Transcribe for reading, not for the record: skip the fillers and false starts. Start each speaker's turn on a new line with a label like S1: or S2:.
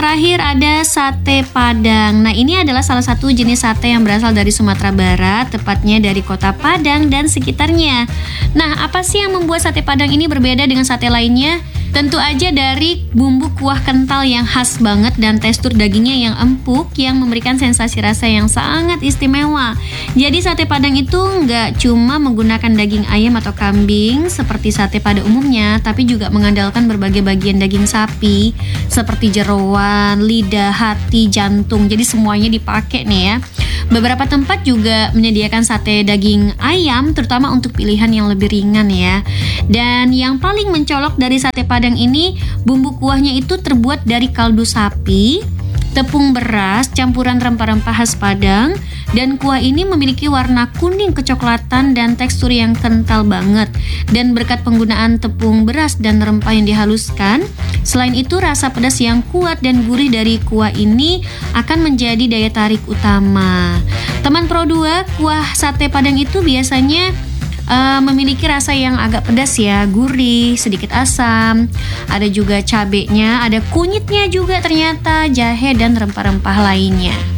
S1: Terakhir ada sate Padang. Nah, ini adalah salah satu jenis sate yang berasal dari Sumatera Barat, tepatnya dari kota Padang dan sekitarnya. Nah, apa sih yang membuat sate Padang ini berbeda dengan sate lainnya? Tentu aja dari bumbu kuah kental yang khas banget dan tekstur dagingnya yang empuk yang memberikan sensasi rasa yang sangat istimewa. Jadi sate Padang itu nggak cuma menggunakan daging ayam atau kambing seperti sate pada umumnya, tapi juga mengandalkan berbagai bagian daging sapi seperti jeroan, lidah, hati, jantung. Jadi semuanya dipakai nih ya. Beberapa tempat juga menyediakan sate daging ayam terutama untuk pilihan yang lebih ringan ya. Dan yang paling mencolok dari sate Padang ini, bumbu kuahnya itu terbuat dari kaldu sapi, tepung beras, campuran rempah-rempah khas Padang, dan kuah ini memiliki warna kuning kecoklatan dan tekstur yang kental banget. Dan berkat penggunaan tepung beras dan rempah yang dihaluskan, selain itu rasa pedas yang kuat dan gurih dari kuah ini akan menjadi daya tarik utama. Teman Pro 2, kuah sate Padang itu biasanya memiliki rasa yang agak pedas ya, gurih, sedikit asam, ada juga cabenya, ada kunyitnya juga ternyata, jahe dan rempah-rempah lainnya.